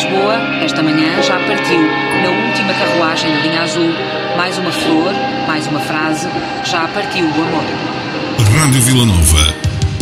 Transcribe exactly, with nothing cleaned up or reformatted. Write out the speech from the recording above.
Lisboa, esta manhã, já partiu, na última carruagem da linha azul, mais uma flor, mais uma frase, já partiu o amor. Rádio Vila Nova.